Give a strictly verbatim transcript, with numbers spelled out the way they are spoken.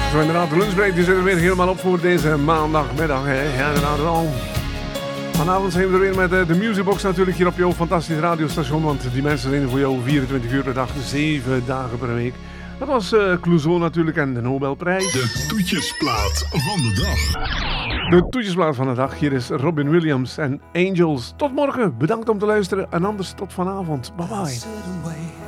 Zo inderdaad, de lunchbreak die zit er weer helemaal op voor deze maandagmiddag. Hè? Ja, inderdaad wel. Vanavond zijn we er weer met de, de Musicbox natuurlijk hier op jouw fantastisch radiostation. Want die mensen zijn er voor jou vierentwintig uur per dag, zeven dagen per week. Dat was uh, Clouseau natuurlijk en de Nobelprijs. De toetjesplaat van de dag. De toetjesplaat van de dag. Hier is Robin Williams en Angels. Tot morgen. Bedankt om te luisteren en anders tot vanavond. Bye bye.